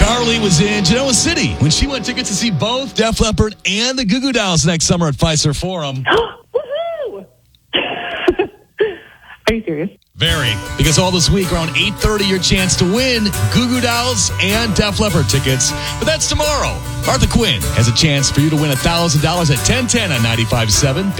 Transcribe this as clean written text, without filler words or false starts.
Carly was in Genoa City when she won tickets to see both Def Leppard and the Goo Goo Dolls next summer at Fiserv Forum. Woohoo! Are you serious? Very. Because all this week around 8:30, your chance to win Goo Goo Dolls and Def Leppard tickets. But that's tomorrow. Martha Quinn has a chance for you to win $1,000 at 10:10 on 95.7.